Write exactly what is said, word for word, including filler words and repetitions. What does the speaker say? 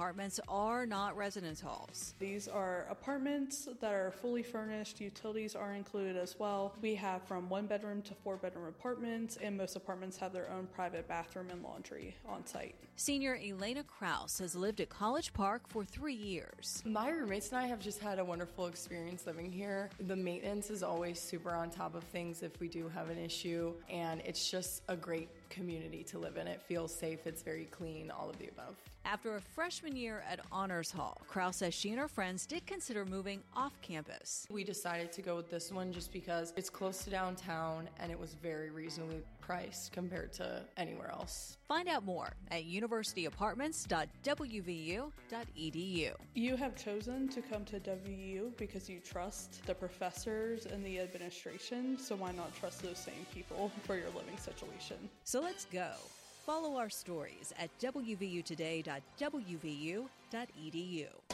apartments are not residence halls. These are apartments that are fully furnished. Utilities are included as well. We have from one bedroom to four bedroom apartments, and most apartments have their own private bathroom and laundry on site. Senior Elena Kraus has lived at College Park for three years. My roommates and I have just had a wonderful experience living here. The maintenance is always super on top of things if we do have an issue, and it's just a great community to live in. It feels safe, it's very clean, all of the above. After a freshman year at Honors Hall, Kraus says she and her friends did consider moving off campus. We decided to go with this one just because it's close to downtown and it was very reasonably priced compared to anywhere else. Find out more at university apartments dot w v u dot e d u. You have chosen to come to W V U because you trust the professors and the administration, so why not trust those same people for your living situation? So let's go. Follow our stories at w v u today dot w v u dot e d u.